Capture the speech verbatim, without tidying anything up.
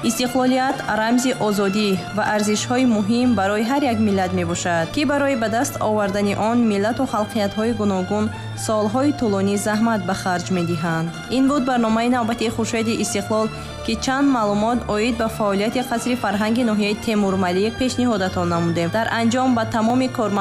истиқлолият рамзи озодӣ ва арзишҳои муҳим барои ҳар як миллат мебошад, ки барои ба даст овардани он миллату халқиятҳои гуногун солҳои тӯлонӣ заҳмат ба харҷ медиҳанд. Ин буд барномаи навбати Хуршеди Истиқлол, ки чанд маълумот оид ба фаъолияти қасри фарҳанги ноҳияи Темурмалик пешниҳодатон намудем. Дар анҷом ба тамоми корманд